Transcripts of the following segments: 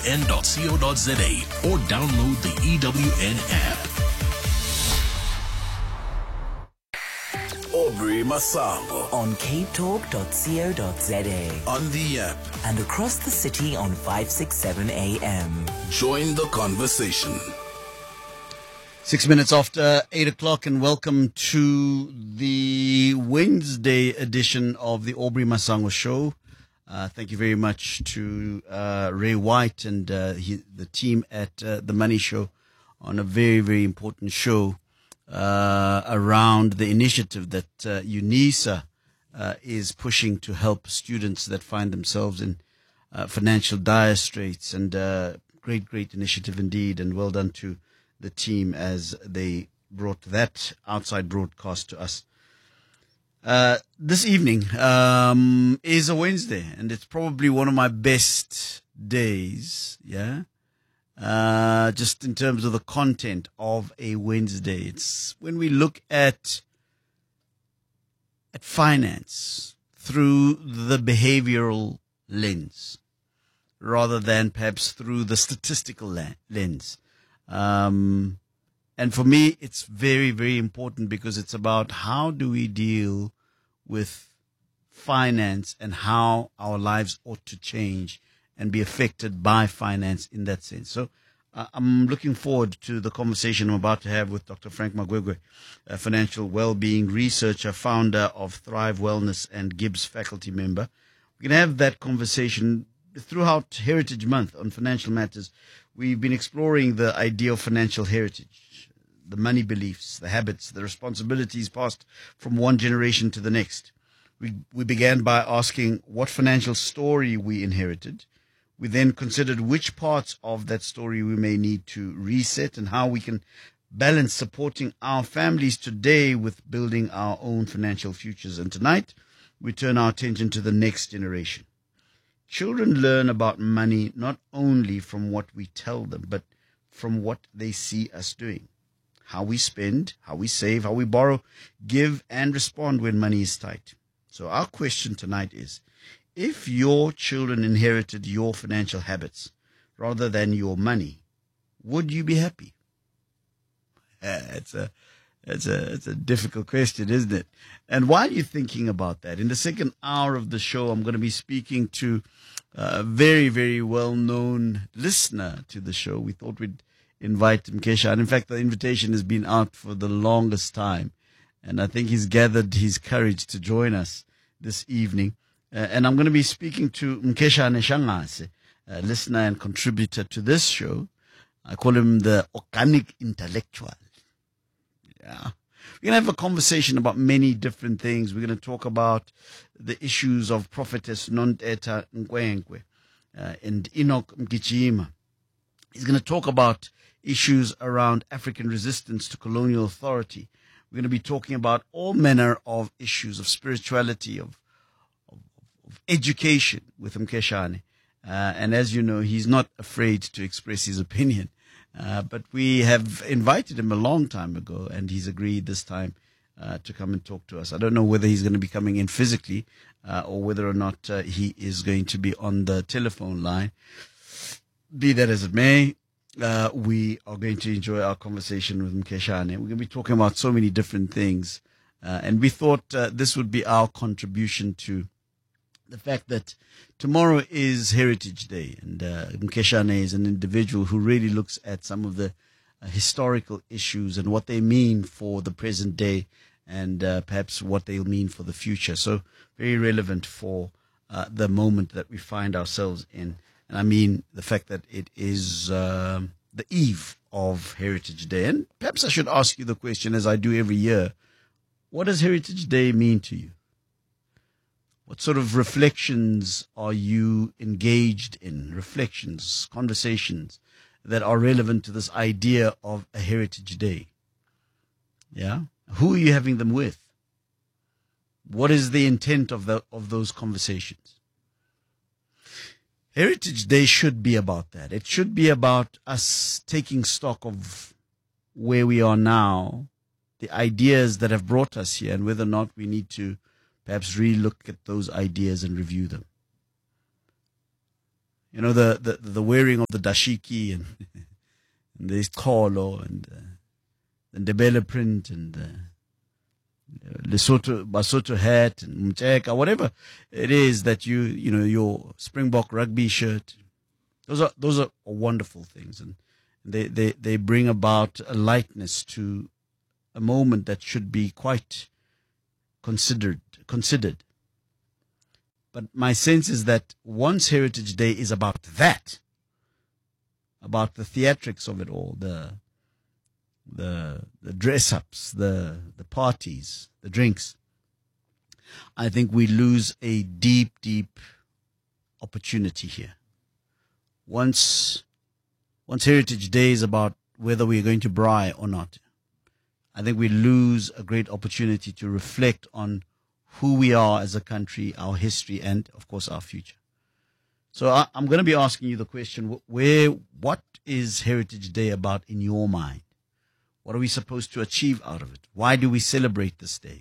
or download the EWN app. Aubrey Masango on capetalk.co.za, on the app, and across the city on 567 AM. Join the conversation. 6 minutes after 8 o'clock, and welcome to the Wednesday edition of the Aubrey Masango Show. Thank you very much to Ray White and the team at The Money Show on a very, very important show around the initiative that UNISA is pushing to help students that find themselves in financial dire straits. And great initiative indeed, and well done to the team as they brought that outside broadcast to us. This evening is a Wednesday, and it's probably one of my best days, just in terms of the content of a Wednesday. It's when we look at finance through the behavioral lens rather than perhaps through the statistical lens. And for me, it's very, very important because it's about how do we deal with finance and how our lives ought to change and be affected by finance in that sense. So I'm looking forward to the conversation I'm about to have with Dr. Frank Magwegwe, a financial well-being researcher, founder of Thrive Wellness and Gibbs faculty member. We're going to have that conversation throughout Heritage Month on financial matters. We've been exploring the idea of financial heritage, the money beliefs, the habits, the responsibilities passed from one generation to the next. We began by asking what financial story we inherited. We then considered which parts of that story we may need to reset and how we can balance supporting our families today with building our own financial futures. And tonight, we turn our attention to the next generation. Children learn about money not only from what we tell them, but from what they see us doing. How we spend, how we save, how we borrow, give, and respond when money is tight. So our question tonight is, if your children inherited your financial habits rather than your money, would you be happy? It's a difficult question, isn't it? And while you're thinking about that, in the second hour of the show, I'm going to be speaking to a very, very well-known listener to the show. We thought we'd invite Mkesha. And in fact, the invitation has been out for the longest time. And I think he's gathered his courage to join us this evening. And I'm going to be speaking to Mkesha Neshangase, a listener and contributor to this show. I call him the organic intellectual. Yeah. We're going to have a conversation about many different things. We're going to talk about the issues of Prophetess Nonteta Nkwenkwe and Enoch Mgijima. He's going to talk about issues around African resistance to colonial authority. We're going to be talking about all manner of issues of spirituality, of education with Mkeshane. And as you know, he's not afraid to express his opinion. But we have invited him a long time ago, and he's agreed this time to come and talk to us. I don't know whether he's going to be coming in physically or whether or not he is going to be on the telephone line. Be that as it may, we are going to enjoy our conversation with Mkeshane. We're going to be talking about so many different things. And we thought this would be our contribution to the fact that tomorrow is Heritage Day, and Mkeshane is an individual who really looks at some of the historical issues and what they mean for the present day and perhaps what they'll mean for the future. So very relevant for the moment that we find ourselves in. And I mean the fact that it is the eve of Heritage Day. And perhaps I should ask you the question, as I do every year, what does Heritage Day mean to you? What sort of reflections are you engaged in? Reflections, conversations that are relevant to this idea of a Heritage Day. Yeah? Who are you having them with? What is the intent of those conversations? Heritage Day should be about that. It should be about us taking stock of where we are now, the ideas that have brought us here, and whether or not we need to perhaps re-look at those ideas and review them. the wearing of the dashiki and, and the kolo and the Ndebele print and Lesotho Basotho hat and mteka, whatever it is that your Springbok rugby shirt. Those are wonderful things, and they bring about a lightness to a moment that should be quite considered. But my sense is that once Heritage Day is about that, about the theatrics of it all, the dress-ups, the parties, the drinks, I think we lose a deep opportunity here. Once Heritage Day is about whether we're going to braai or not, I think we lose a great opportunity to reflect on who we are as a country, our history, and, of course, our future. So I'm going to be asking you the question, what is Heritage Day about in your mind? What are we supposed to achieve out of it? Why do we celebrate this day?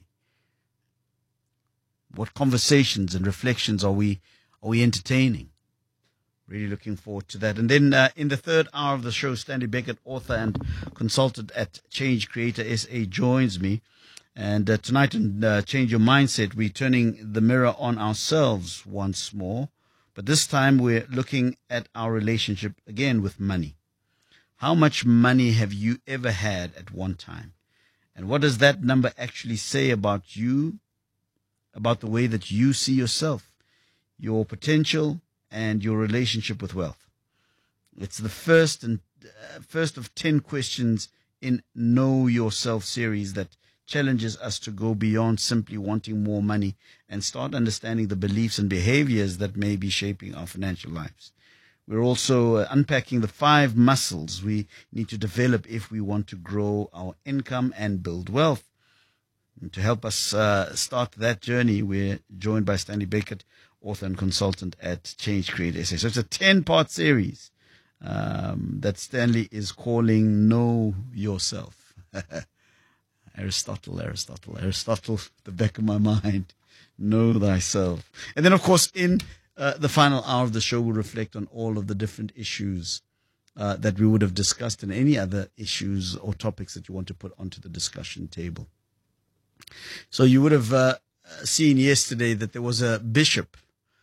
What conversations and reflections are we entertaining? Really looking forward to that. And then in the third hour of the show, Stanley Beckett, author and consultant at Change Creator SA, joins me. And tonight in Change Your Mindset, we're turning the mirror on ourselves once more. But this time we're looking at our relationship again with money. How much money have you ever had at one time? And what does that number actually say about you, about the way that you see yourself, your potential, and your relationship with wealth? It's the first of 10 questions in Know Yourself series that challenges us to go beyond simply wanting more money and start understanding the beliefs and behaviors that may be shaping our financial lives. We're also unpacking the 5 muscles we need to develop if we want to grow our income and build wealth. And to help us start that journey, we're joined by Stanley Beckett, author and consultant at Change Creator SA. So it's a 10-part series that Stanley is calling Know Yourself. Aristotle, the back of my mind. Know thyself. And then, of course, in the final hour of the show, we'll reflect on all of the different issues that we would have discussed and any other issues or topics that you want to put onto the discussion table. So you would have seen yesterday that there was a Bishop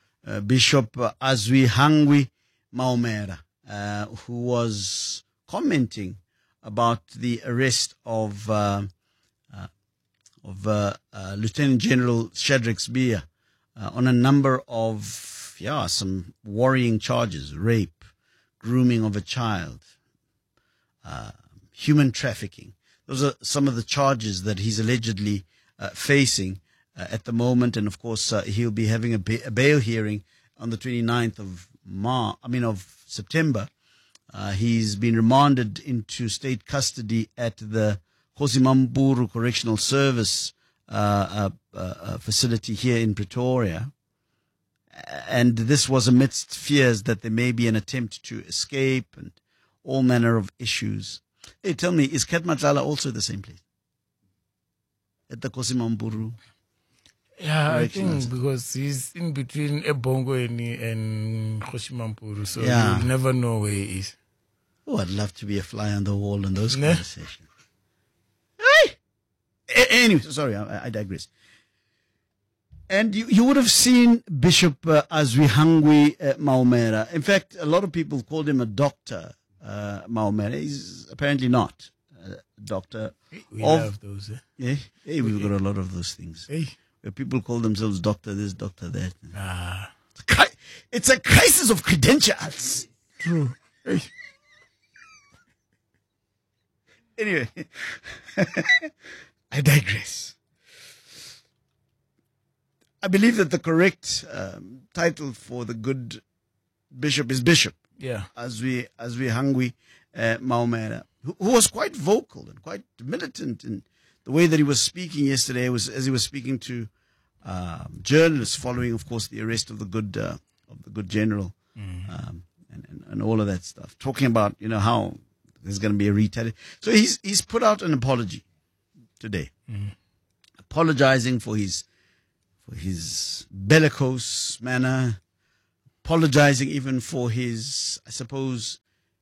Azwihangwi Maumera, who was commenting about the arrest of Lieutenant General Shadrack Sibiya on a number of some worrying charges: rape, grooming of a child, human trafficking. Those are some of the charges that he's allegedly facing at the moment, and of course he'll be having a bail hearing on the 29th of September. He's been remanded into state custody at the Kgosi Correctional Service facility here in Pretoria. And this was amidst fears that there may be an attempt to escape and all manner of issues. Hey, tell me, is Katmatala also the same place? At the Kgosi? Yeah, I think because he's in between Ebongweni and Kgosi, so you'll never know where he is. Oh, I'd love to be a fly on the wall in those conversations. Hey! Anyway, sorry, I digress. And you would have seen Bishop Azwihangwi Maumera. In fact, a lot of people called him a doctor, Maumera. He's apparently not a doctor. We love those. Yeah, hey, we've got a lot of those things. Hey. Where people call themselves doctor this, doctor that. Ah. It's a crisis of credentials. True. Hey. Anyway, I digress. I believe that the correct title for the good bishop is Bishop. Yeah. Azwihangwi Maumera, who was quite vocal and quite militant in the way that he was speaking yesterday, as he was speaking to journalists following, of course, the arrest of the good general, and all of that stuff. Talking about how there's going to be a retaliation. So he's put out an apology today, apologizing for his bellicose manner, apologizing even for his, I suppose,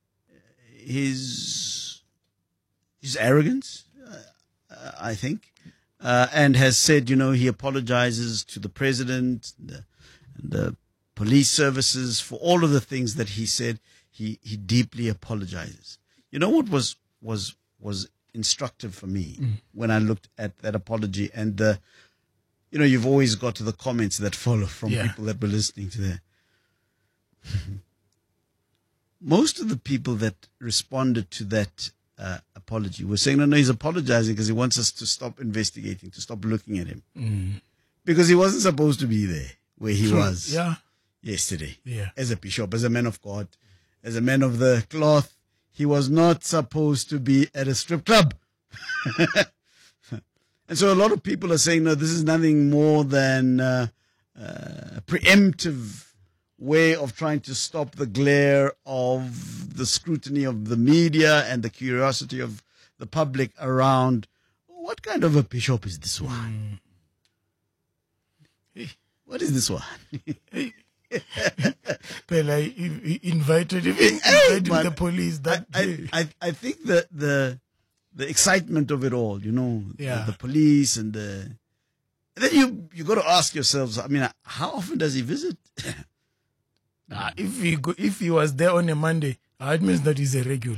his arrogance, I think, and has said, he apologizes to the president and the police services for all of the things that he said. He deeply apologizes. You know what was instructive for me when I looked at that apology, and you've always got to the comments that follow from people that were listening to that. Most of the people that responded to that apology were saying, no, he's apologizing because he wants us to stop investigating, to stop looking at him. Because he wasn't supposed to be there where he was yesterday. As a bishop, as a man of God, as a man of the cloth, he was not supposed to be at a strip club. And so a lot of people are saying, no, this is nothing more than a preemptive way of trying to stop the glare of the scrutiny of the media and the curiosity of the public around what kind of a bishop is this one? What is this one? Well, I invited the police that day. I think that the excitement of it all, the police and then you got to ask yourselves, how often does he visit? If he was there on a Monday, it means that he's a regular.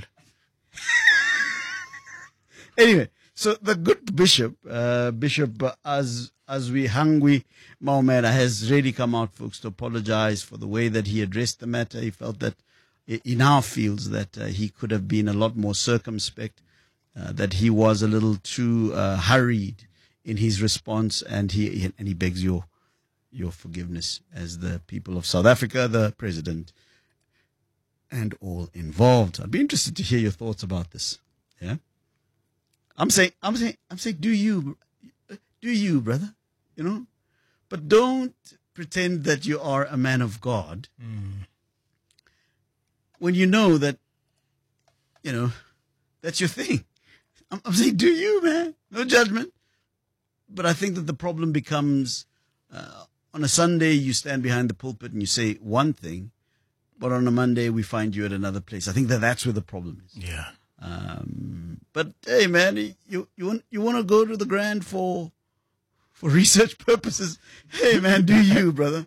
Anyway, so the good bishop, Bishop Azwi Hangwi Maumela, has really come out, folks, to apologize for the way that he addressed the matter. He felt that he now feels that he could have been a lot more circumspect, that he was a little too hurried in his response, and he begs your forgiveness as the people of South Africa, the president, and all involved. I'd be interested to hear your thoughts about this. Yeah, I'm saying, do you, brother? But don't pretend that you are a man of God when you know that, that's your thing. I'm saying, do you, man? No judgment. But I think that the problem becomes, on a Sunday, you stand behind the pulpit and you say one thing, but on a Monday, we find you at another place. I think that's where the problem is. Yeah. But hey, man, you want to go to the Grand for research purposes? Hey, man, do you, brother?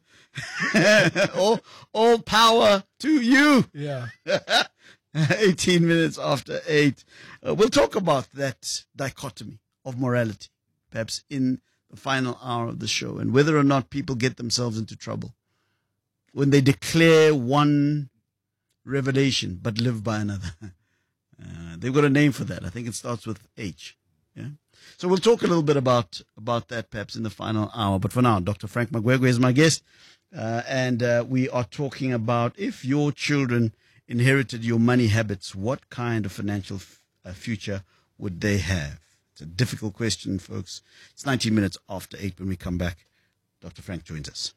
all power to you. Yeah. 18 minutes after 8. We'll talk about that dichotomy of morality, perhaps in the final hour of the show, and whether or not people get themselves into trouble when they declare one revelation but live by another. They've got a name for that. I think it starts with H. Yeah. So we'll talk a little bit about that perhaps in the final hour. But for now, Dr. Frank Magwegwe is my guest. And we are talking about if your children inherited your money habits, what kind of financial future would they have? It's a difficult question, folks. It's 19 minutes after 8 when we come back. Dr. Frank joins us.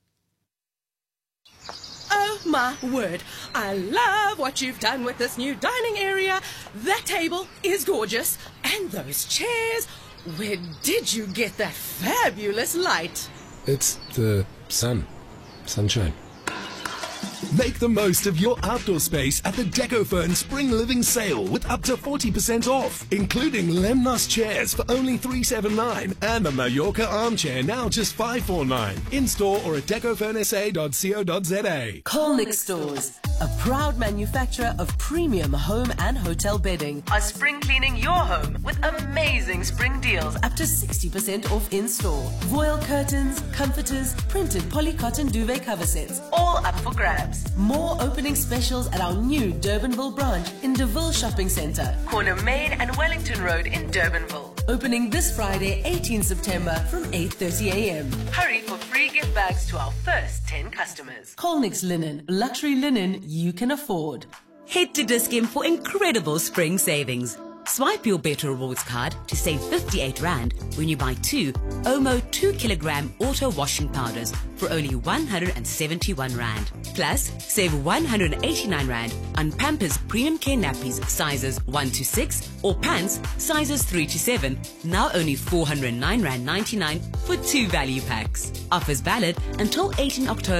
Oh, my word. I love what you've done with this new dining area. That table is gorgeous. And those chairs. Where did you get that fabulous light? It's the sunshine. Make the most of your outdoor space at the DecoFern Spring Living Sale with up to 40% off, including Lemnos chairs for only $379 and the Mallorca armchair now just $549. In store or at decofernsa.co.za. Colnick Stores, a proud manufacturer of premium home and hotel bedding, are spring cleaning your home with amazing spring deals up to 60% off in store. Voile curtains, comforters, printed polycotton duvet cover sets, all up for grabs. More opening specials at our new Durbanville branch in DeVille Shopping Centre, corner Main and Wellington Road in Durbanville. Opening this Friday, 18 September from 8:30 a.m. Hurry for free gift bags to our first 10 customers. Colnick's Linen, luxury linen you can afford. Head to Dis-Chem for incredible spring savings. Swipe your Better Rewards card to save R58 when you buy 2 Omo 2 kilogram auto washing powders for only R171. Plus, save R189 on Pampers Premium Care Nappies sizes 1 to 6 or pants sizes 3 to 7, now only R409.99 for 2 value packs. Offers valid until 18 October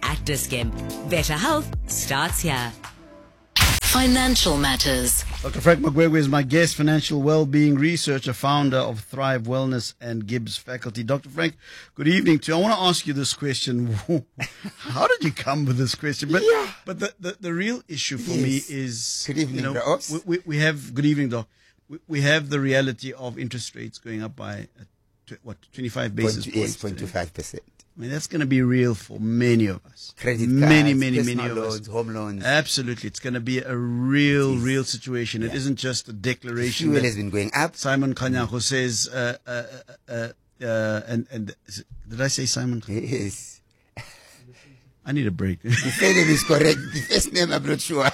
at Dis-Chem. Better health starts here. Financial Matters. Dr. Frank Magwegwe is my guest, financial well-being researcher, founder of Thrive Wellness and Gibbs Faculty. Dr. Frank, good evening to you. I want to ask you this question. How did you come with this question? But the real issue for me is, good evening, we have, good evening, Doc. We have the reality of interest rates going up by, 25 basis points? Yes, 0.25%. I mean, that's going to be real for many of us. Credit cards, many personal of loans, us. home loans. Absolutely. It's going to be a real situation. It isn't just a declaration. Fuel has been going up. Simon Khanyago says, and did I say Simon? Yes. I need a break. The surname is correct. The first name, I'm not sure.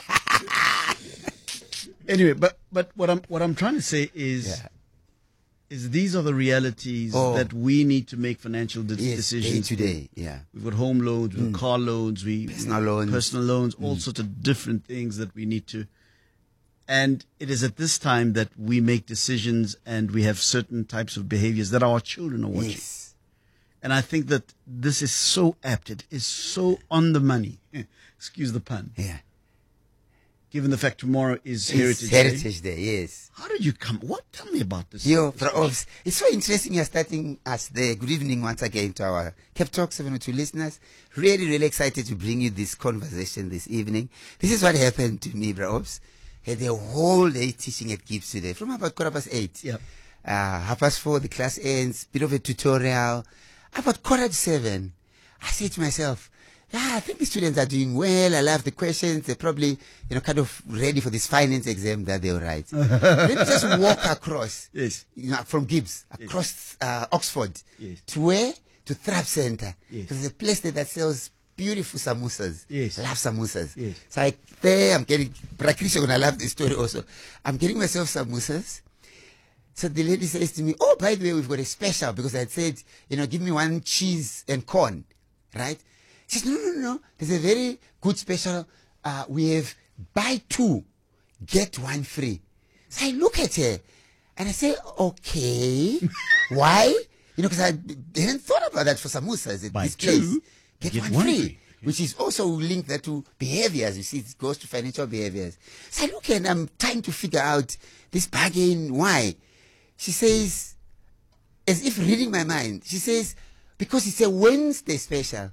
Anyway, but what I'm trying to say is these are the realities that we need to make financial decisions today. Yeah, we've got home loans, we've got car loans, personal loans, all sorts of different things that we need to. And it is at this time that we make decisions and we have certain types of behaviors that our children are watching. Yes. And I think that this is so apt. It is so on the money. Excuse the pun. Yeah. Given the fact tomorrow is Heritage Day, yes. How did you come? Tell me about this. It's so interesting you're starting us there. Good evening once again to our Cape Talk 702 listeners. Really, really excited to bring you this conversation this evening. This is what happened to me, bro. Had a whole day teaching at Gibbs today from about 8:15. Yep. 4:30, the class ends, bit of a tutorial. About 6:45, I say to myself, I think the students are doing well. I love the questions. They're probably, kind of ready for this finance exam that they'll write. Let me just walk across, from Gibbs, across Oxford, to where? To Thrive Center. Yes. There's a place there that sells beautiful samosas. Yes. I love samosas. Yes. So I'm getting, Prakrisha gonna love this story also. I'm getting myself samosas. So the lady says to me, oh, by the way, we've got a special, because I said, give me one cheese and corn, right? She says, no. There's a very good special. We have buy 2, get 1 free. So I look at her and I say, okay, why? Because I hadn't thought about that for samosas at buy this 2, place. Get 1 free. Free. Which is also linked that to behaviors. You see, it goes to financial behaviors. So I look and I'm trying to figure out this bargain. Why? She says, as if reading my mind, she says, because it's a Wednesday special.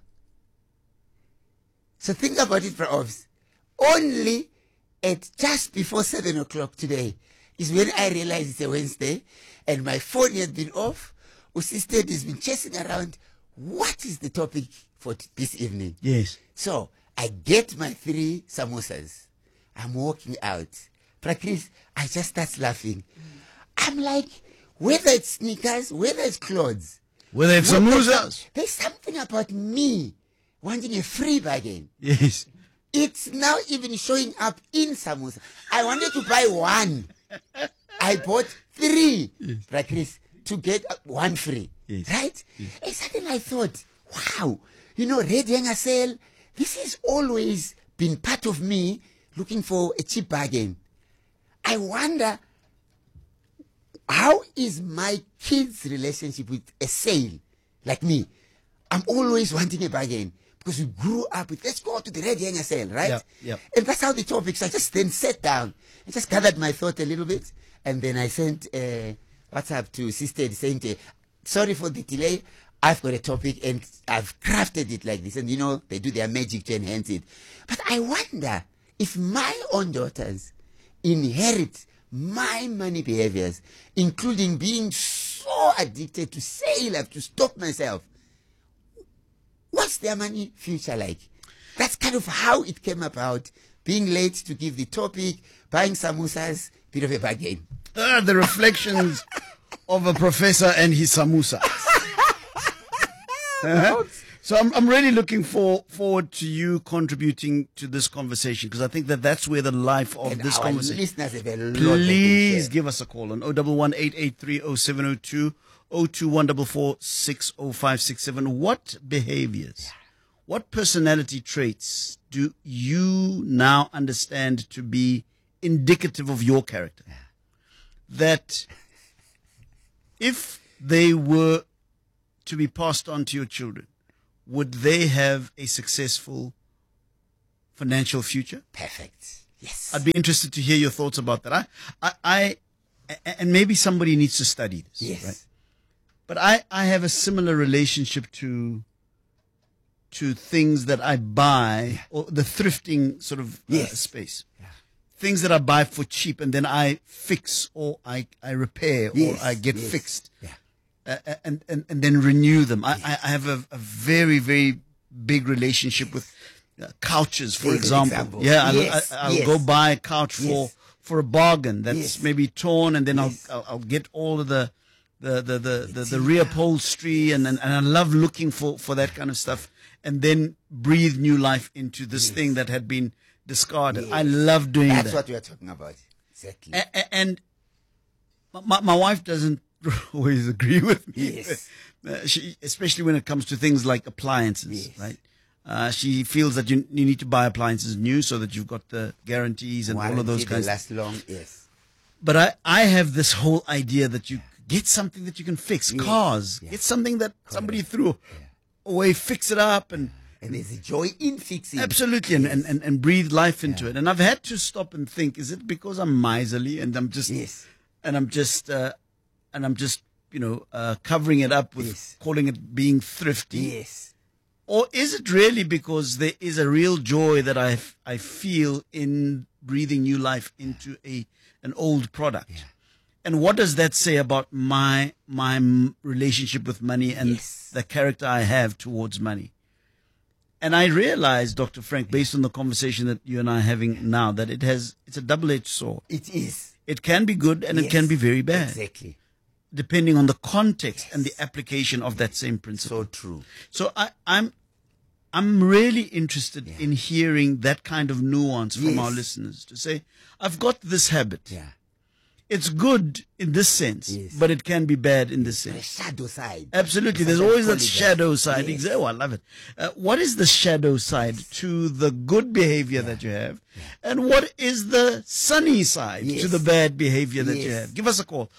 So think about it, Profs. Only at just before 7 o'clock today is when I realized it's a Wednesday and my phone has been off. Usisted has been chasing around. What is the topic for this evening? Yes. So I get my 3 samosas. I'm walking out. Prakris, I just start laughing. I'm like, whether it's sneakers, whether it's clothes, whether it's samosas, there's something about me wanting a free bargain. Yes. It's now even showing up in samosa. I wanted to buy 1. I bought 3, Prakris, to get 1 free. Yes. Right? Yes. And suddenly I thought, wow, Red Younger Sale, this has always been part of me looking for a cheap bargain. I wonder, how is my kids' relationship with a sale like me? I'm always wanting a bargain because we grew up with, let's go to the Red Younger Sale, right? Yeah. And that's how the topics, I just then sat down and just gathered my thought a little bit. And then I sent WhatsApp to Sister saying, sorry for the delay. I've got a topic and I've crafted it like this. And they do their magic to enhance it. But I wonder if my own daughters inherit my money behaviors, including being so addicted to sale, I have to stop myself. What's their money future like? That's kind of how it came about. Being late to give the topic, buying samosas, bit of a bargain. The reflections of a professor and his samosa. So I'm really looking forward to you contributing to this conversation, because I think that's where the life of this conversation. Listeners have a lot. Please give us a call on 011-883-0702, 02144605667. What behaviors, what personality traits do you now understand to be indicative of your character? That if they were to be passed on to your children, would they have a successful financial future? Perfect. Yes. I'd be interested to hear your thoughts about that. And maybe somebody needs to study this. Yes. Right? But I have a similar relationship to things that I buy, or the thrifting sort of space. Yeah. Things that I buy for cheap and then I fix or I repair or I get fixed. Yeah. And then renew them. I have a very, very big relationship with couches, for example. Yeah, I'll go buy a couch for a bargain that's maybe torn, and then I'll get all of the rear upholstery, and I love looking for that kind of stuff, and then breathe new life into this thing that had been discarded. I love doing that. That's what we are talking about. Exactly. And my wife doesn't always agree with me. Yes. She, especially when it comes to things like appliances, right? She feels that you need to buy appliances new so that you've got the guarantees and all of those kinds. Last long, yes. But I have this whole idea that you get something that you can fix. Cars, get something that somebody threw away, fix it up, and there's a joy in fixing. Absolutely, and breathe life into it. And I've had to stop and think: is it because I'm miserly and I'm just covering it up with calling it being thrifty? Yes. Or is it really because there is a real joy that I feel in breathing new life into an old product? Yeah. And what does that say about my relationship with money and the character I have towards money? And I realize, Dr. Frank, based on the conversation that you and I are having now, that it's a double-edged sword. It is. It can be good and it can be very bad. Exactly. Depending on the context and the application of that same principle. So true. So I'm really interested in hearing that kind of nuance from our listeners to say, I've got this habit. Yeah. It's good in this sense, but it can be bad in this sense. The shadow side. Absolutely. There's always that shadow side. Exactly. Oh, I love it. What is the shadow side to the good behavior that you have? And what is the sunny side to the bad behavior that you have? Give us a call.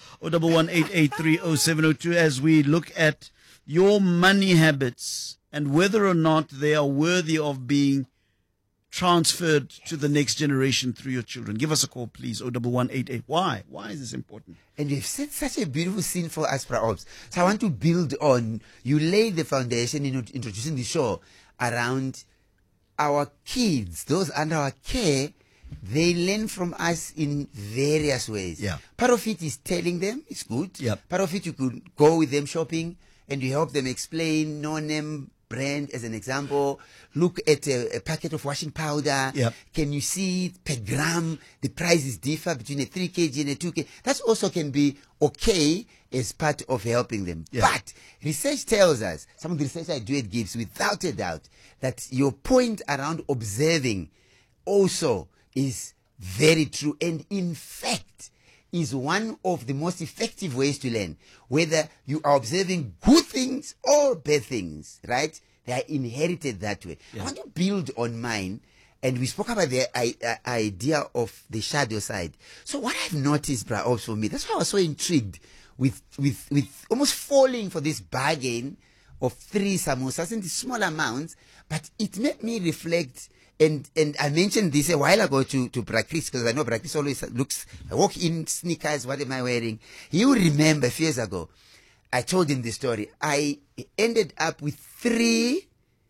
011-883-0702 as we look at your money habits and whether or not they are worthy of being transferred to the next generation through your children. Give us a call, please. 01188. Why? Why is this important? And you've set such a beautiful scene for us, Praobs. So I want to build on. You laid the foundation in introducing the show around our kids, those under our care. They learn from us in various ways. Yeah. Part of it is telling them it's good. Yep. Part of it you could go with them shopping and you help them explain no-name brand as an example. Look at a packet of washing powder. Yep. Can you see per gram the prices differ between a 3 kg and a 2 kg? That also can be okay as part of helping them. Yeah. But research tells us, some of the research I do at Gibbs, without a doubt, that your point around observing also is very true, and in fact is one of the most effective ways to learn, whether you are observing good things or bad things, right? They are inherited that way. I want to build on mine, and we spoke about the idea of the shadow side. So what I've noticed, Praobs, for me, that's why I was so intrigued with almost falling for this bargain of 3 samosas in the small amounts, but it made me reflect. And I mentioned this a while ago to Brakris, because I know Brakris always looks, I walk in sneakers, what am I wearing? You remember a few years ago, I told him this story. I ended up with 3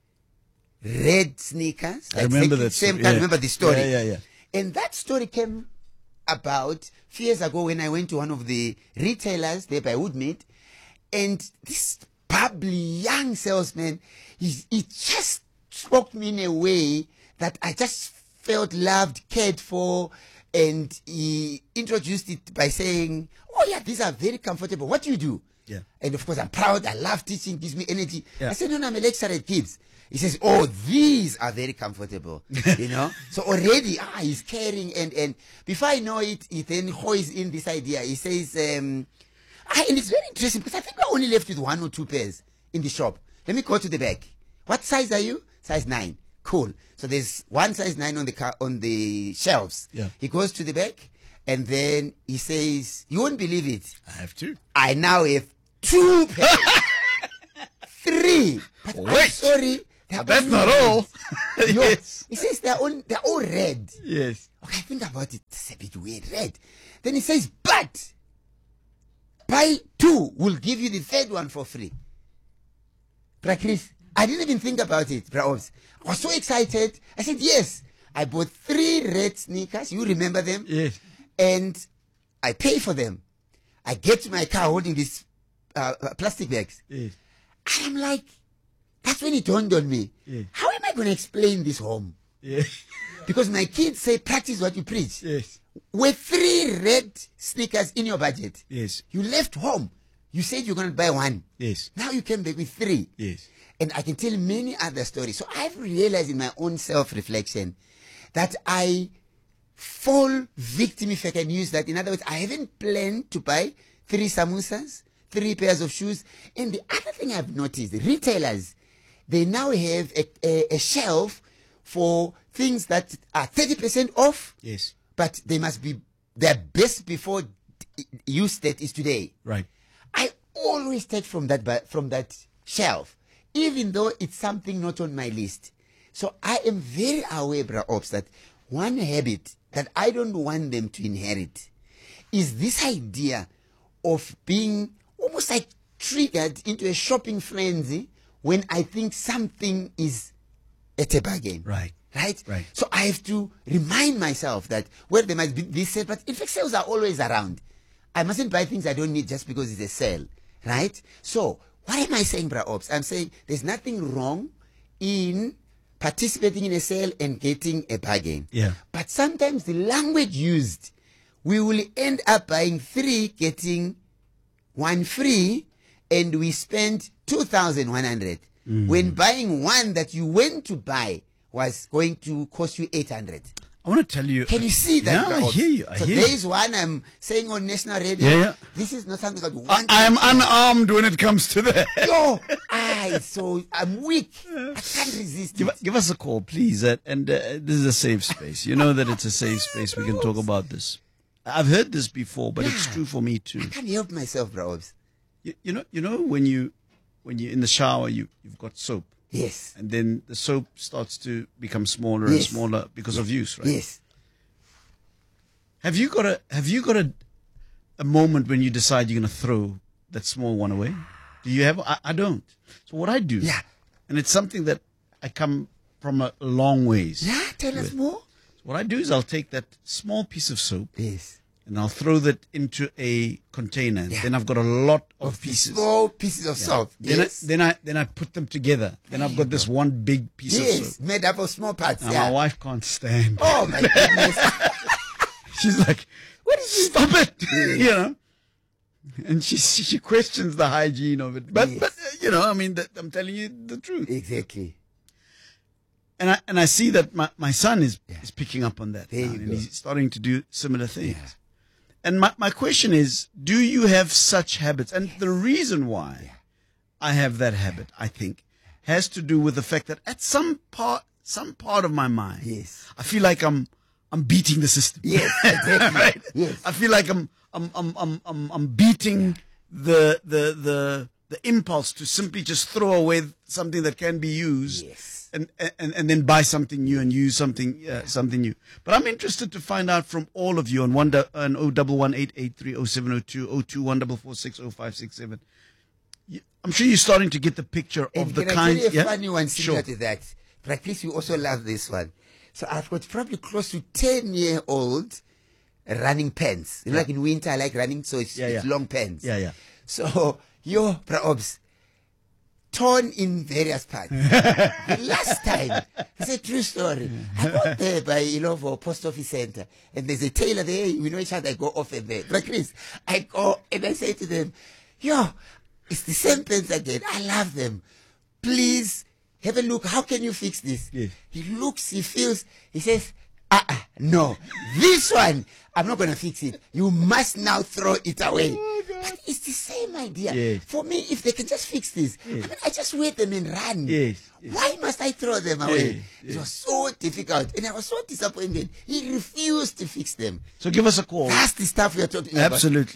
red sneakers. I remember that same story. kind. Remember the story? Yeah. And that story came about a few years ago when I went to one of the retailers there by Woodmead, and this bubbly young salesman, he just spoke to me in a way that I just felt loved, cared for, and he introduced it by saying, oh yeah, these are very comfortable. What do you do? Yeah. And of course, I'm proud. I love teaching. Gives me energy. Yeah. I said, no, I'm a lecturer at Gibbs. He says, oh, these are very comfortable. You know? So already, he's caring. And before I know it, he then hoys in this idea. He says, and it's very interesting because I think we're only left with 1 or 2 pairs in the shop. Let me go to the back. What size are you? Size 9. Cool. So there's one size 9 on the shelves. Yeah. He goes to the back and then he says, you won't believe it. I have 2. I now have 2 pairs. 3. But I'm Wait. sorry. That's not all. Yes. It says they're all red. Yes. Okay, think about it. It's a bit weird. Red. Then it says, but buy 2, we'll give you the 3rd one for free. Bra Chris, I didn't even think about it, Bra Ops. I was so excited. I said, yes. I bought 3 red sneakers. You remember them? Yes. And I pay for them. I get to my car holding these plastic bags. Yes. And I'm like, that's when it dawned on me. Yes. How am I going to explain this home? Yes. Because my kids say, practice what you preach. Yes. With 3 red sneakers in your budget, Yes. you left home. You said you're going to buy 1. Yes. Now you came back with 3. Yes. And I can tell many other stories. So I've realized in my own self-reflection that I fall victim, if I can use that. In other words, I haven't planned to buy 3 samosas, 3 pairs of shoes. And the other thing I've noticed, retailers, they now have a shelf for things that are 30% off. Yes. But they must be their best before use that is today. Right. I always take from that shelf, even though it's something not on my list. So I am very aware, Bra Ops, that one habit that I don't want them to inherit is this idea of being almost like triggered into a shopping frenzy when I think something is at a bargain. Right. Right? Right. So I have to remind myself that where there might be this sale, but in fact sales are always around. I mustn't buy things I don't need just because it's a sale. Right? So what am I saying, Bra Ops? I'm saying there's nothing wrong in participating in a sale and getting a bargain. Yeah. But sometimes the language used, we will end up buying 3, getting 1 free, and we spend 2,100. When buying 1 that you went to buy was going to cost you 800. I want to tell you. Can you see that? Yeah, I hear you. So hear there you. is one I'm saying on national radio. Yeah. This is not something that one. I'm unarmed when it comes to that. Yo, I'm weak. I can't resist. Give us a call, please. And this is a safe space. You know that it's a safe space. We can talk about this. I've heard this before, but it's true for me too. I can't help myself, bro. You know when you're in the shower, you've got soap. Yes. And then the soap starts to become smaller and smaller because of use, right? Yes. Have you got a moment when you decide you're going to throw that small one away? Do you have? I don't. So what I do, and it's something that I come from a long ways. Yeah, tell us more. So what I do is I'll take that small piece of soap. Yes. And I'll throw that into a container. Yeah. Then I've got a lot of pieces. Small pieces of soap. Yes. Then I put them together. Then I've got this one big piece of soap. Made up of small parts. Now my wife can't stand. Oh my goodness. She's like, "What is this? Stop it!" You know. And she questions the hygiene of it. But you know, I mean, I'm telling you the truth. Exactly. And I see that my son is picking up on that. There now, you and go. he's starting to do similar things. Yeah. And my question is, do you have such habits? And the reason why I have that habit, I think, has to do with the fact that at some part of my mind, I feel like I'm beating the system. Yes, exactly. Right? Yes. I feel like I'm beating the impulse to simply just throw away something that can be used. Yes. And then buy something new and use something new. But I'm interested to find out from all of you on 011-883-0702, 021-446-0567. I'm sure you're starting to get the picture of the kind. Can I tell you a funny one similar to that? But at least you also love this one. So I've got probably close to 10-year-old running pants. You know, like in winter I like running, so it's long pants. Yeah. So Praobs, torn in various parts. The last time, it's a true story. I got there by Ilovo Post Office Center, and there's a tailor there. We know each other. I go off and there. But Chris, I go and I say to them, it's the same pants again. I love them. Please have a look. How can you fix this? Yes. He looks, he feels, he says, no, this one, I'm not going to fix it. You must now throw it away. But it's the same idea. Yes. For me, if they can just fix this, I just wear them and run. Yes. Why must I throw them away? Yes. It was so difficult. And I was so disappointed. He refused to fix them. So give us a call. That's the stuff we are talking about. Absolutely.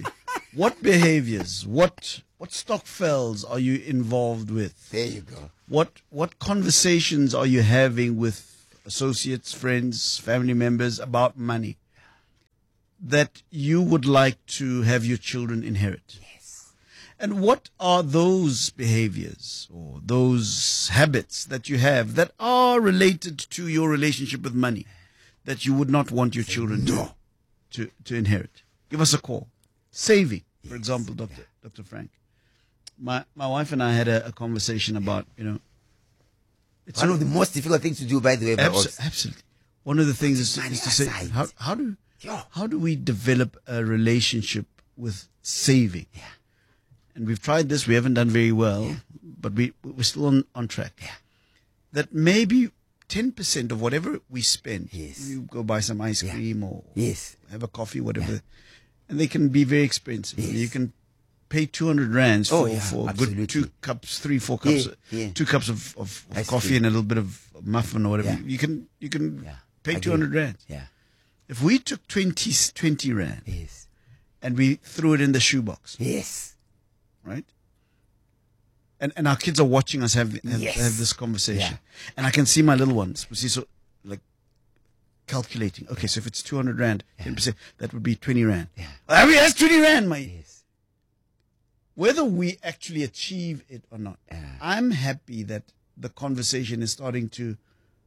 What behaviors, what stockfells are you involved with? There you go. What conversations are you having with associates, friends, family members about money that you would like to have your children inherit? Yes. And what are those behaviors or those habits that you have that are related to your relationship with money that you would not want your children to inherit? Give us a call. Saving, for example, Dr. Frank. My wife and I had a conversation about, it's one of the most difficult things to do, by the way. Absolutely. One of the things is to say, how do we develop a relationship with saving? Yeah. And we've tried this. We haven't done very well, but we're still on track. Yeah. That maybe 10% of whatever we spend, yes. you go buy some ice cream or have a coffee, whatever. Yeah. And they can be very expensive. Yes. You can pay 200 rands for a good 2 cups, 3-4 cups, 2 cups of coffee and a little bit of muffin or whatever. You can pay 200 rands. Yeah. If we took 20 rand and we threw it in the shoebox. Yes. Right? And our kids are watching us have this conversation. Yeah. And I can see my little ones. So like calculating. Okay, so if it's 200 rand, 10%, that would be 20 rand. Yeah. I mean, that's 20 rand, mate. Yes. Whether we actually achieve it or not, I'm happy that the conversation is starting to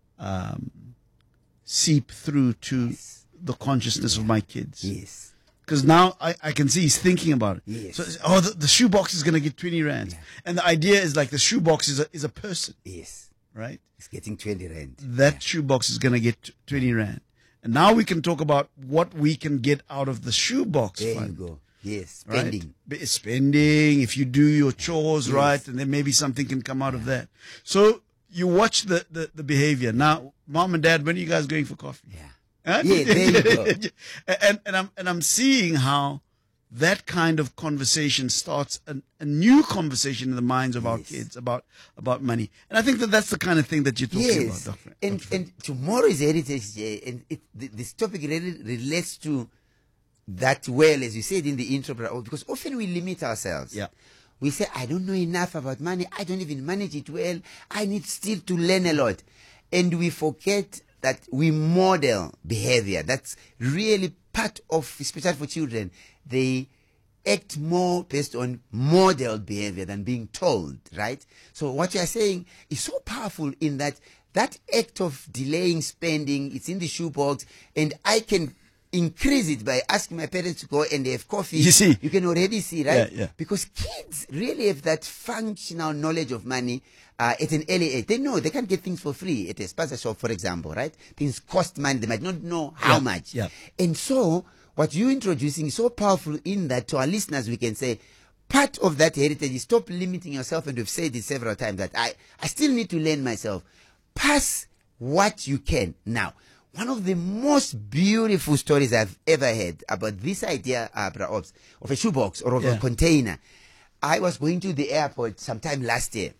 seep through to the consciousness of my kids. Yes. Because now I can see he's thinking about it. Yes. So, the shoebox is going to get 20 rand. Yeah. And the idea is like the shoebox is a person. Yes. Right? It's getting 20 rand. That shoebox is going to get 20 rand. And now we can talk about what we can get out of the shoebox there fund. You go. Yes. Spending. Right? Spending, if you do your chores right, and then maybe something can come out of that. So you watch the behavior. Now, mom and dad, when are you guys going for coffee? Yeah. Huh? Yeah, there you go. and I'm seeing how that kind of conversation starts a new conversation in the minds of our kids about money. And I think that's the kind of thing that you're talking about, Dr. And tomorrow is Heritage Day, and this topic really relates to that well, as you said in the intro, because often we limit ourselves. Yeah. We say, I don't know enough about money. I don't even manage it well. I need still to learn a lot. And we forget that we model behavior. That's really part of, especially for children. They act more based on modeled behavior than being told, right? So what you are saying is so powerful in that act of delaying spending, it's in the shoebox, and I can increase it by asking my parents to go and have coffee. You see? You can already see, right? Yeah. Because kids really have that functional knowledge of money at an early age. They know they can't get things for free at a spaza shop, for example, right? Things cost money. They might not know how much. Yeah. And so what you're introducing is so powerful in that to our listeners we can say, part of that heritage is stop limiting yourself, and we've said it several times that I still need to learn myself. Pass what you can. Now, one of the most beautiful stories I've ever heard about this idea, of a shoebox or of a container. I was going to the airport sometime last year,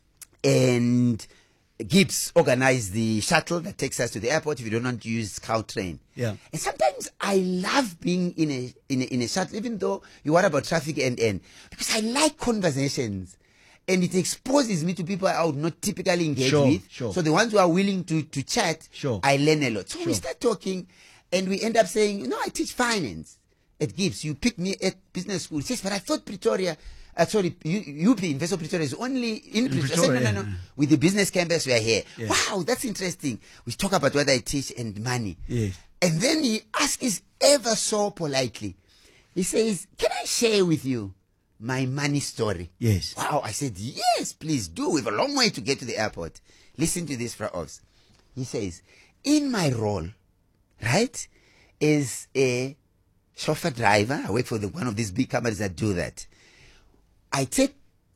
and Gibbs organized the shuttle that takes us to the airport if you don't want to use Caltrain. Yeah. And sometimes I love being in a shuttle, even though you worry about traffic and because I like conversations. And it exposes me to people I would not typically engage with. Sure. So the ones who are willing to chat, I learn a lot. So we start talking, and we end up saying, I teach finance at Gibbs. You picked me at business school. He says, but I thought Pretoria, UP, Investor Pretoria is only in Pretoria. I said, no. With the business campus, we are here. Yes. Wow, that's interesting. We talk about what I teach and money. Yes. And then he asks ever so politely. He says, can I share with you my money story? Yes. Wow. I said, yes, please do. We have a long way to get to the airport. Listen to this, Frau Ops. He says, in my role, right, as a chauffeur driver, I work for one of these big companies that do that. I take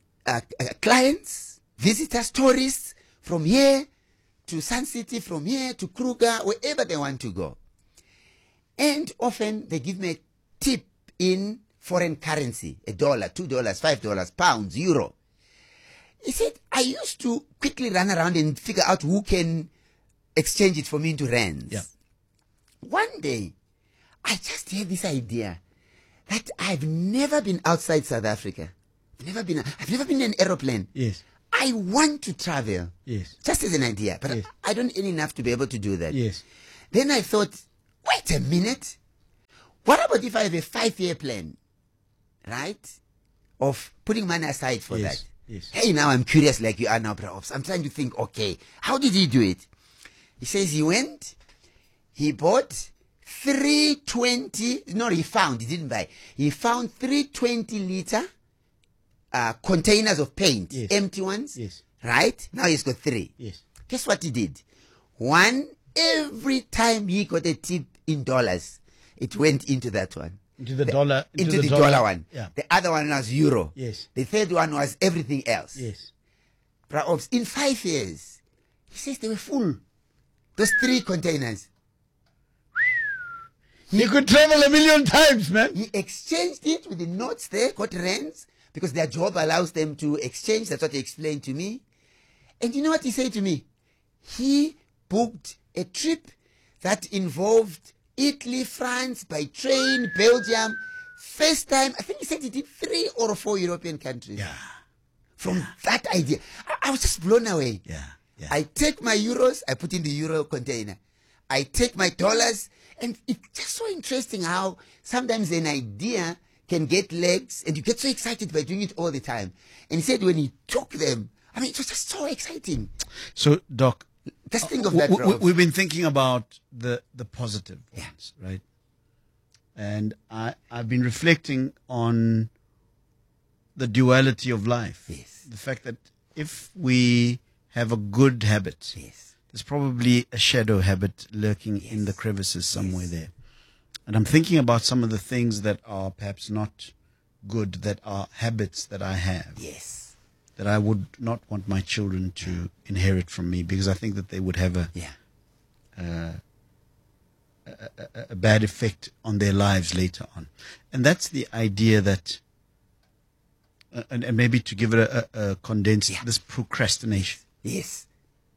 clients, visitors, tourists from here to Sun City, from here to Kruger, wherever they want to go. And often they give me a tip in foreign currency, $1, $2, $5, pounds, euro. He said, I used to quickly run around and figure out who can exchange it for me into rands. Yeah. One day, I just had this idea that I've never been outside South Africa. I've never been in an aeroplane. Yes. I want to travel. Yes. Just as an idea, but Yes. I don't earn enough to be able to do that. Yes. Then I thought, wait a minute. What about if I have a 5-year plan, right? Of putting money aside for Yes. that. Yes. Hey, now I'm curious like you are now, perhaps. I'm trying to think, okay, how did he do it? He says he bought 320, no, he didn't buy. He found 320-liter containers of paint, Yes. empty ones. Yes. Right? Now he's got 3. Yes. Guess what he did? One, every time he got a tip in dollars, it went into that one. Into the dollar. Into the dollar one. Yeah. The other one was euro. Yes. The third one was everything else. Yes. Perhaps in 5 years, he says they were full. Those 3 containers. You could travel 1,000,000 times, man. He exchanged it with the notes there, got rands, because their job allows them to exchange. That's what he explained to me. And you know what he said to me? He booked a trip that involved Italy, France, by train, Belgium. First time, I think he said he did 3 or 4 European countries. Yeah. From that idea. I was just blown away. Yeah. Yeah. I take my euros, I put in the euro container. I take my dollars, and it's just so interesting how sometimes an idea can get legs, and you get so excited by doing it all the time. And he said when he took them, I mean, it was just so exciting. So, Doc, just think of that. We've been thinking about the positive ones, right? And I've been reflecting on the duality of life. Yes. The fact that if we have a good habit, Yes. there's probably a shadow habit lurking in the crevices somewhere there. And I'm thinking about some of the things that are perhaps not good, that are habits that I have. Yes. That I would not want my children to inherit from me, because I think that they would have a bad effect on their lives later on. And that's the idea that, and maybe to give it a condensed, this procrastination. Yes.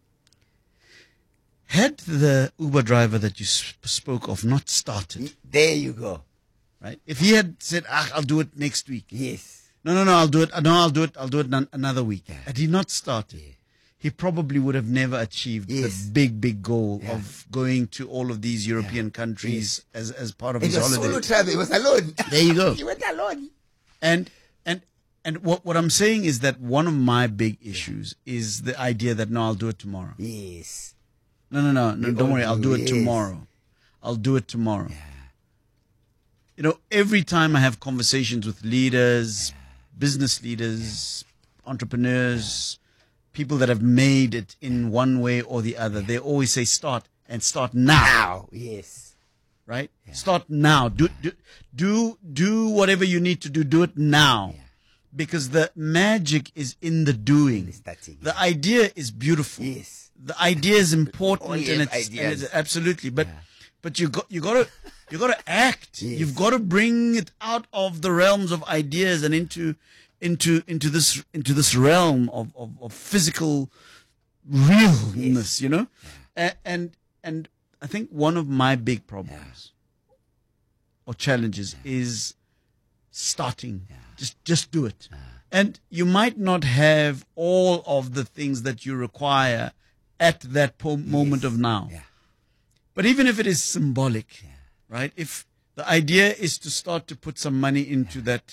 Had the Uber driver that you spoke of not started. There you go. Right? If he had said, I'll do it next week. Yes. No, I'll do it. No, I'll do it another week. Yeah. Had he not started, he probably would have never achieved the big goal of going to all of these European countries as part of his holiday. Solo travel. He was alone. There you go. He went alone. And what I'm saying is that one of my big issues is the idea that, no, I'll do it tomorrow. Yes. No, don't worry, I'll do it tomorrow. I'll do it tomorrow. Yeah. You know, every time I have conversations with leaders, business leaders, entrepreneurs, people that have made it in one way or the other, they always say start now. Yes. Right? Yeah. Start now. Do whatever you need to do. Do it now. Yeah. Because the magic is in the doing. The idea is beautiful. Yes. The idea is important, and it's absolutely. But you got to act. Yes. You've got to bring it out of the realms of ideas and into this realm of physical realness. You know, and I think one of my big problems or challenges is starting. Just do it. And you might not have all of the things that you require at that moment of now. But even if it is symbolic, right? If the idea is to start to put some money into that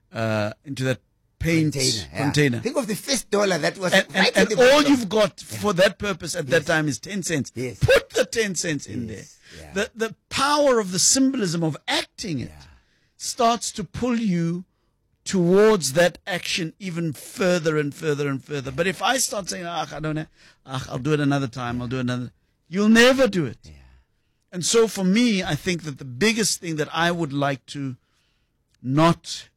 paint container. Think of the first dollar that was and all you've got for that purpose at that time is 10 cents. Yes. Put the 10 cents in there. Yeah. The power of the symbolism of acting it starts to pull you towards that action even further and further and further. But if I start saying, I don't know, I'll do it another time, you'll never do it. Yeah. And so for me, I think that the biggest thing that I would like to not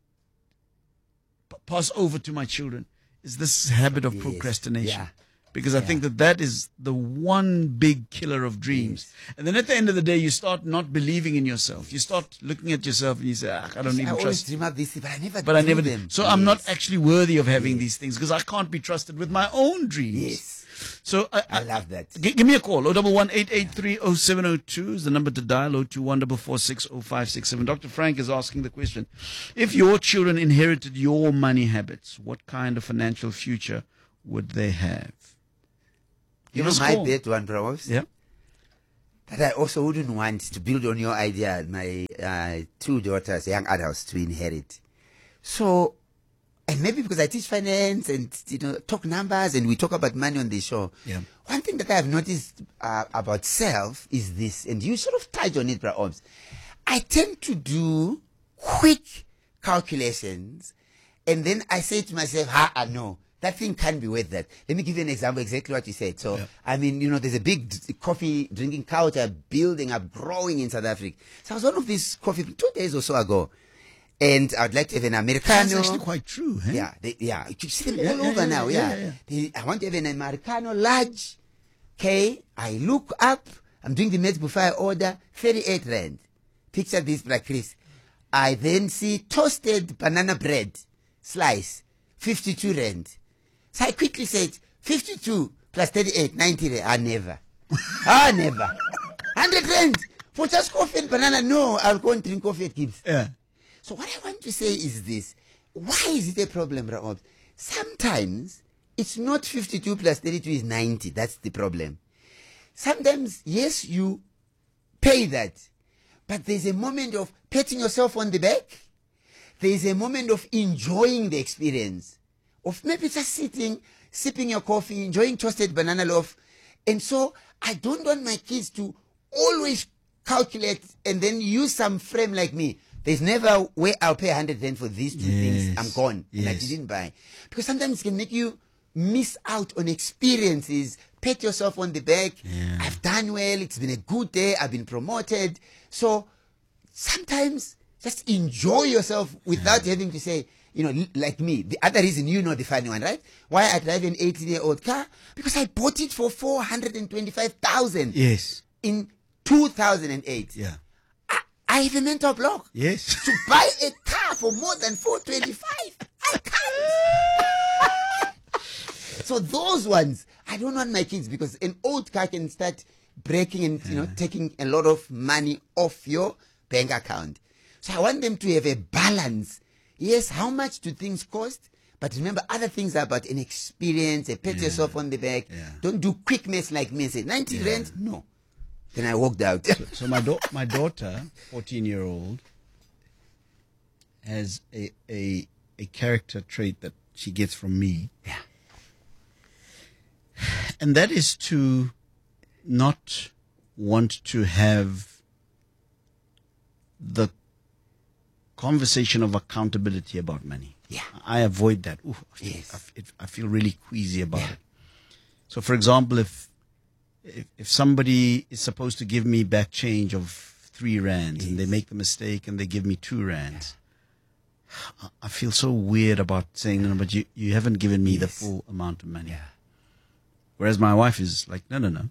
pass over to my children is this habit of procrastination. Yeah. Because I think that is the one big killer of dreams. Yes. And then at the end of the day, you start not believing in yourself. You start looking at yourself and you say, I don't even trust. Dream of this, but I never do them. So I'm not actually worthy of having these things because I can't be trusted with my own dreams. Yes. So I love that. Give me a call. 011-883-0702 is the number to dial. 021-446-0567. Dr. Frank is asking the question: if your children inherited your money habits, what kind of financial future would they have? You know, my bet one, bros. Yeah. That I also wouldn't want to build on your idea, my 2 daughters, young adults, to inherit. So, and maybe because I teach finance and, talk numbers and we talk about money on the show. Yeah. One thing that I have noticed about self is this, and you sort of touched on it, Bra Obs. I tend to do quick calculations and then I say to myself, no. That thing can't be worth that. Let me give you an example, exactly what you said. So, I mean, there's a big coffee drinking culture building up, growing in South Africa. So I was one of these coffee 2 days or so ago. And I'd like to have an Americano. That's actually quite true. Hey? Yeah. You see them all over now. I want to have an Americano large. Okay. I look up. I'm doing the math before I order. 38 Rand. Picture this, Black Chris. I then see toasted banana bread slice. 52 Rand. So I quickly said, 52 plus 38, 90 Rand. Never. Never. 100 Rand for just coffee and banana. No, I'll go and drink coffee at Gibbs. Yeah. So what I want to say is this. Why is it a problem, Rahab? Sometimes it's not 52 plus 32 is 90. That's the problem. Sometimes, yes, you pay that. But there's a moment of patting yourself on the back. There's a moment of enjoying the experience. Of maybe just sitting, sipping your coffee, enjoying toasted banana loaf. And so I don't want my kids to always calculate and then use some frame like me. There's never way I'll pay 100 Rand for these 2 things. I'm gone. And I didn't buy. Because sometimes it can make you miss out on experiences. Pat yourself on the back. Yeah. I've done well. It's been a good day. I've been promoted. So sometimes just enjoy yourself without having to say, like me. The other reason, the funny one, right? Why I drive an 18-year-old car? Because I bought it for 425,000. Yes. In 2008. Yeah. I have a mental block. Yes. To buy a car for more than 425. I can't. So those ones, I don't want my kids, because an old car can start breaking and, taking a lot of money off your bank account. So I want them to have a balance. Yes, how much do things cost? But remember, other things are about an experience, a pat yourself on the back. Yeah. Don't do quick mess like me and say, 90 Rand? No. Then I walked out. So my daughter, 14-year-old, has a character trait that she gets from me. Yeah. And that is to not want to have the conversation of accountability about money. Yeah. I avoid that. Ooh, yes. I feel really queasy about it. So, for example, if somebody is supposed to give me back change of 3 Rand and they make the mistake and they give me 2 Rand, I feel so weird about saying, no, but you haven't given me the full amount of money. Yeah. Whereas my wife is like, no.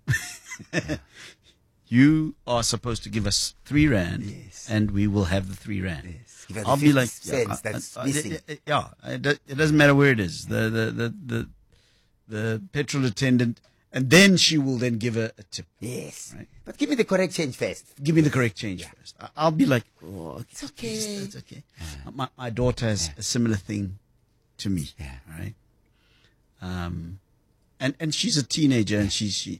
You are supposed to give us 3 Rand and we will have the 3 Rand. Yes. I'll be like, that's missing. It doesn't matter where it is. The petrol attendant, and then she will then give a tip. Yes. Right? But give me the correct change first. Give me the correct change first. I'll be like, it's okay. It's okay. My daughter has a similar thing to me. Yeah. Right. And she's a teenager and she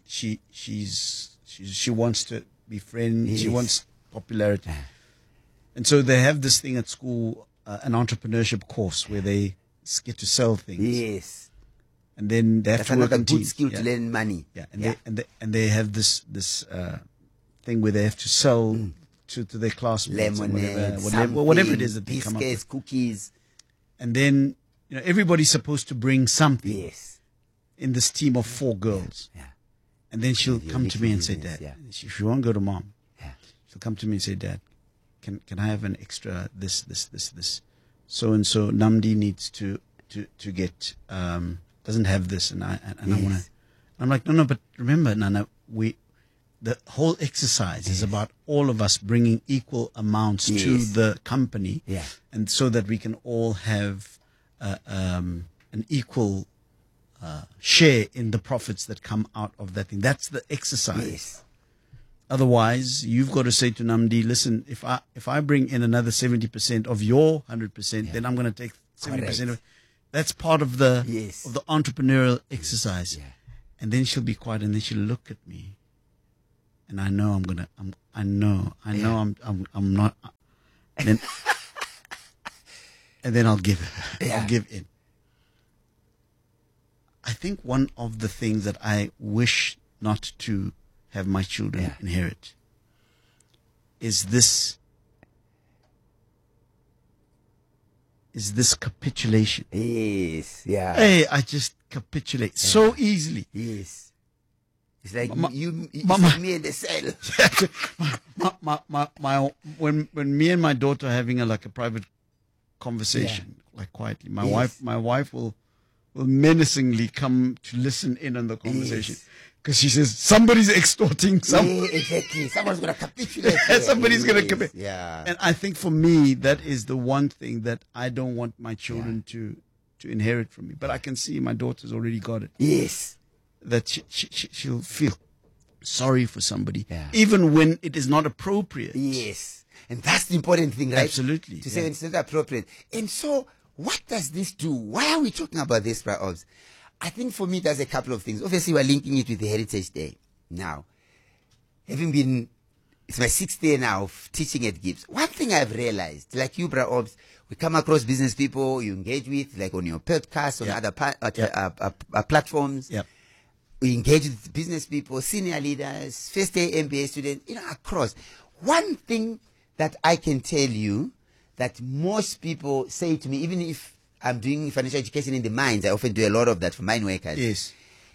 wants to be friends. Yes. She wants popularity. And so they have this thing at school, an entrepreneurship course where they get to sell things. Yes. And then they have That's to work another in good teams. skill to learn money. Yeah. And they have this thing where they have to sell to their classmates, lemonade, whatever it is that they come up biscuits, with. cookies. And then everybody's supposed to bring something. Yes. In this team of 4 girls. Yeah. And then she'll come to me and say, Dad, she won't go to Mom. Yeah. She'll come to me and say, Dad, can I have an extra this? So and so Namdi needs to get doesn't have this and I wanna. I'm like, no, but remember, Nana, the whole exercise is about all of us bringing equal amounts to the company. Yeah. And so that we can all have an equal share in the profits that come out of that thing. That's the exercise. Yes. Otherwise, you've got to say to Namdi, listen, if I bring in another 70% of your 100%, then I'm going to take 70% of it. That's part of the entrepreneurial exercise. Yeah. And then she'll be quiet, and then she'll look at me, and I know I'm not. And then I'll give it. I'll give in. I think one of the things that I wish not to have my children inherit is this capitulation. Yes, yeah. Hey, I just capitulate so easily. Yes. It's like me and the cell. When me and my daughter are having a private conversation, like quietly, my wife will menacingly come to listen in on the conversation. Because she says, somebody's extorting Yeah, exactly. Someone's going to capitulate. Somebody's going to capitulate. Yeah. And I think for me, that is the one thing that I don't want my children to inherit from me. But I can see my daughter's already got it. Yes. That she'll feel sorry for somebody, even when it is not appropriate. Yes. And that's the important thing, right? Absolutely. To say when it's not appropriate. And so, what does this do? Why are we talking about this, Praobs? I think for me, there's a couple of things. Obviously, we're linking it with the Heritage Day. Now, it's my 6th day now of teaching at Gibbs. One thing I've realized, like you, Praobs, we come across business people you engage with, like on your podcast, on other platforms. Yeah. We engage with business people, senior leaders, first year MBA students, across. One thing that I can tell you that most people say to me, even if I'm doing financial education in the mines, I often do a lot of that for mine workers. Yes.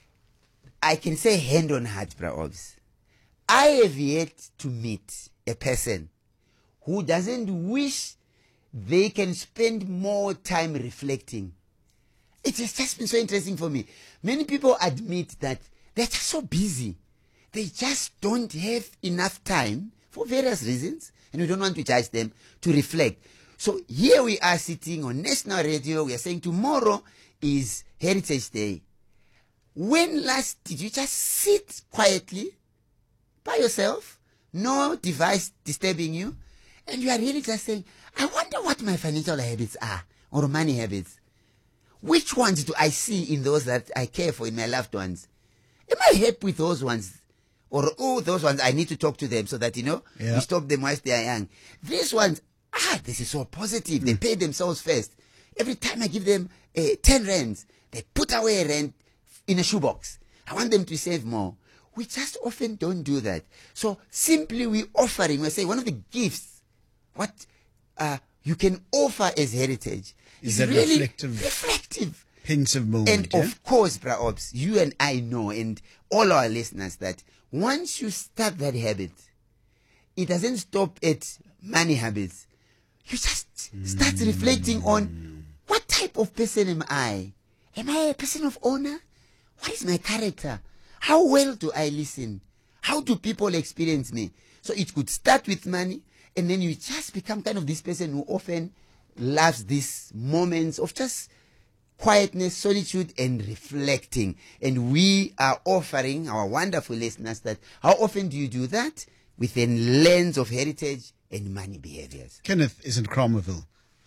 I can say hand on heart, Praobs, I have yet to meet a person who doesn't wish they can spend more time reflecting. It has just been so interesting for me. Many people admit that they're just so busy. They just don't have enough time for various reasons, and we don't want to judge them, to reflect. So here we are sitting on national radio. We are saying tomorrow is Heritage Day. When last did you just sit quietly by yourself, no device disturbing you, and you are really just saying, I wonder what my financial habits are, or money habits. Which ones do I see in those that I care for, in my loved ones? Am I happy with those ones? Or, those ones, I need to talk to them so that, we stop them whilst they are young. These ones, this is so positive. They pay themselves first. Every time I give them 10 rands, they put away a rand in a shoebox. I want them to save more. We just often don't do that. So simply we're saying one of the gifts, what you can offer as heritage is that really reflective. Pensive moment. And of course, Praobs, you and I know, and all our listeners, that once you start that habit, it doesn't stop at money habits. You just start reflecting on, what type of person am I? Am I a person of honor? What is my character? How well do I listen? How do people experience me? So it could start with money, and then you just become kind of this person who often loves these moments of just quietness, solitude, and reflecting. And we are offering our wonderful listeners that, how often do you do that? With a lens of heritage and money behaviors. Kenneth is in Cromerville.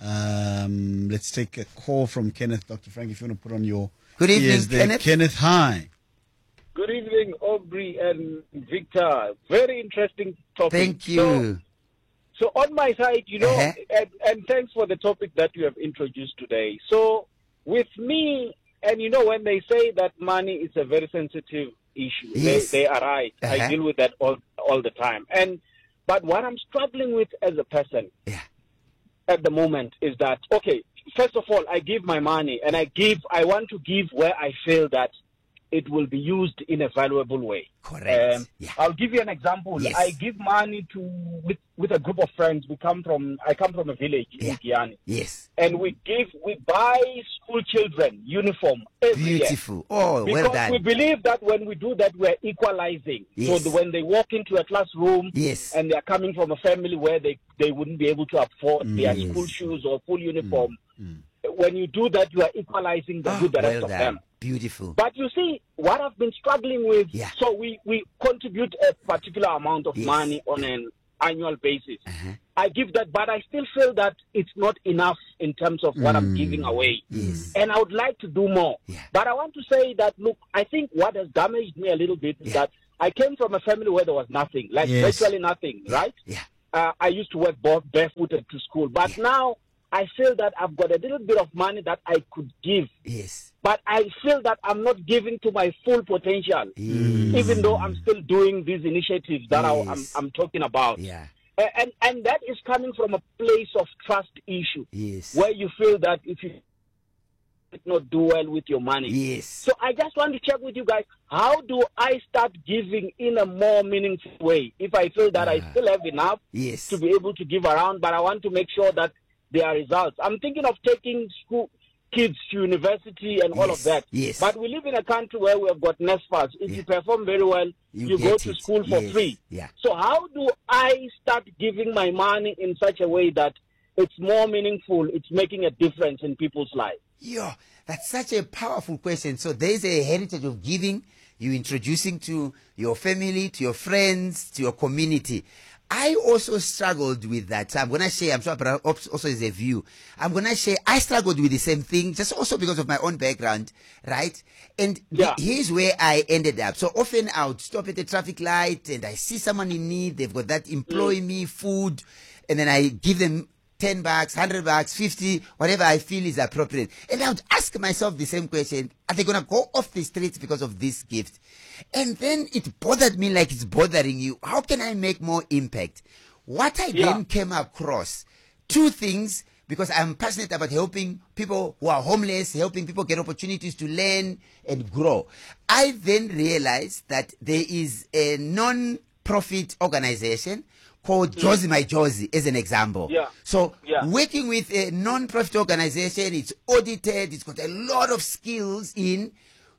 Let's take a call from Kenneth. Dr. Frank, if you want to put on your Good evening, Kenneth. Kenneth, hi. Good evening, Aubrey and Victor. Very interesting topic. Thank you. So on my side, and thanks for the topic that you have introduced today. So with me, and when they say that money is a very sensitive issue, yes, they are right. I deal with that all the time. But what I'm struggling with as a person at the moment is that, okay, first of all, I give my money, and I want to give where I feel that it will be used in a valuable way. Correct. I'll give you an example. Yes. I give money with a group of friends. I come from a village in Guyana. Yes. And we buy school children uniform every Beautiful. year. Oh, because well done. we believe that when we do that, we're equalizing. Yes. So when they walk into a classroom, yes, and they're coming from a family where they wouldn't be able to afford their school shoes or full uniform, when you do that, you are equalizing the rest of them. Beautiful. But you see, what I've been struggling with, so we contribute a particular amount of money on an annual basis. I give that, but I still feel that it's not enough in terms of what I'm giving away. And I would like to do more. But I want to say that, look, I think what has damaged me a little bit is that I came from a family where there was nothing, like virtually nothing, right? I used to work barefooted to school, but now I feel that I've got a little bit of money that I could give. But I feel that I'm not giving to my full potential, even though I'm still doing these initiatives that I'm talking about. And that is coming from a place of trust issue, where you feel that if you not do well with your money. So I just want to check with you guys, how do I start giving in a more meaningful way? If I feel that I still have enough to be able to give around, but I want to make sure that there are results. I'm thinking of taking kids to university and all of that. But we live in a country where we have got NSFAS. If you perform very well, you go to school for free. So how do I start giving my money in such a way that it's more meaningful, it's making a difference in people's lives? That's such a powerful question. So there's a heritage of giving you're introducing to your family, to your friends, to your community. I also struggled with that. So I'm going to share, I'm sure also as a view, I'm going to share, I struggled with the same thing, just also because of my own background, right? And here's where I ended up. So often I would stop at a traffic light and I see someone in need, they've got that employ me food, and then I give them $10, $100, 50, whatever I feel is appropriate. And I would ask myself the same question, are they going to go off the streets because of this gift? And then it bothered me like it's bothering you. How can I make more impact? What I then came across, two things, because I'm passionate about helping people who are homeless, helping people get opportunities to learn and grow. I then realized that there is a non-profit organization called Josie My Josie, as an example. So working with a non-profit organization, it's audited, it's got a lot of skills in,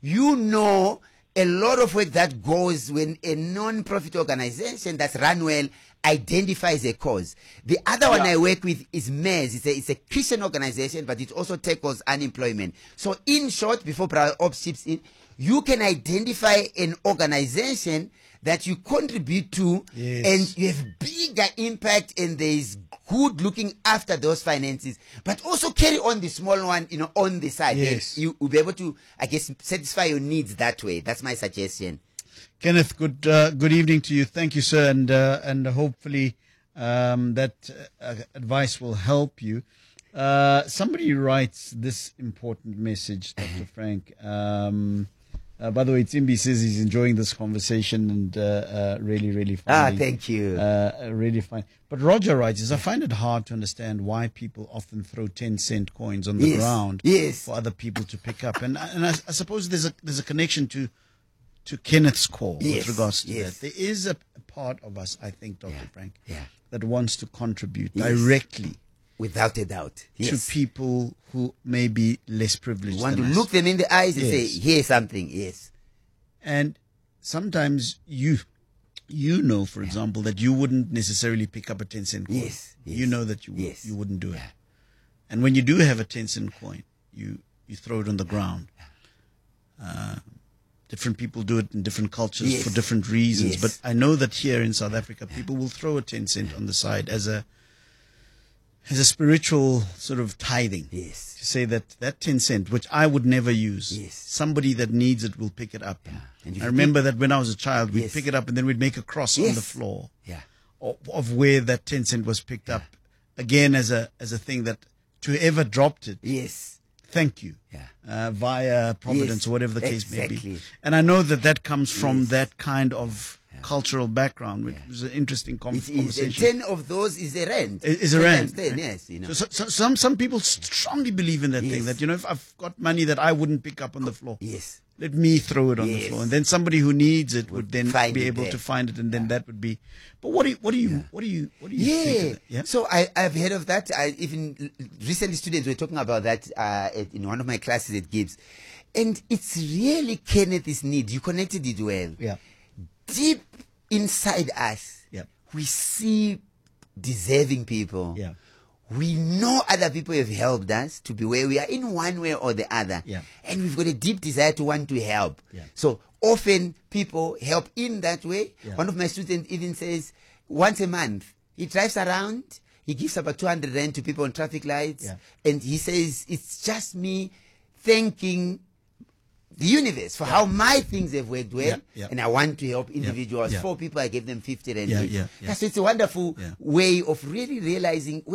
a lot of work that goes when a non-profit organization that's run well identifies a cause. The other one I work with is MES. It's a Christian organization, but it also tackles unemployment. So in short, before Brother Ops chips in, you can identify an organization that you contribute to, and you have bigger impact, and there is good looking after those finances, but also carry on the small one, on the side. You will be able to, I guess, satisfy your needs that way. That's my suggestion. Kenneth, good evening to you. Thank you, sir, and hopefully that advice will help you. Somebody writes this important message, Dr. Frank. By the way, Timbi says he's enjoying this conversation and really, really fun. Thank you. Really fine. But Roger writes, I find it hard to understand why people often throw 10-cent coins on the ground for other people to pick up. And I suppose there's a connection to Kenneth's call with regards to that. There is a part of us, I think, Dr. Frank, that wants to contribute directly. Without a doubt. To people who may be less privileged. You want to look them in the eyes and say, here's something. And sometimes you know, for example, that you wouldn't necessarily pick up a 10-cent coin. You know that you wouldn't do it. And when you do have a 10-cent coin, you throw it on the ground. Different people do it in different cultures for different reasons. But I know that here in South Africa, people will throw a 10-cent on the side as a spiritual sort of tithing. To say that 10 cent, which I would never use, somebody that needs it will pick it up. And I remember that when I was a child, we'd pick it up and then we'd make a cross on the floor of where that 10 cent was picked up. Again, as a thing that whoever dropped it, thank you, via providence or whatever the case may be. And I know that comes from that kind of cultural background, which was an interesting conversation. 10 of those is a rand. Is a rand. 10, yes. So some people strongly believe in that thing, that, if I've got money that I wouldn't pick up on the floor, let me throw it on the floor. And then somebody who needs it would then be able to find it, and then that would be. But what do you think of that? So I've heard of that. Even recently students were talking about that in one of my classes at Gibbs. And it's really Kenneth's need. You connected it well. Deep inside us, we see deserving people we know other people have helped us to be where we are in one way or the other. Yeah. And we've got a deep desire to want to help. Yeah. So often people help in that way. Yeah. One of my students even says once a month, he drives around, he gives about 200 rand to people on traffic lights. Yeah. And he says, it's just me thanking the universe for how my things have worked well, and I want to help individuals. 4 people, I gave them 50 rand. Yeah. So it's a wonderful way of really realizing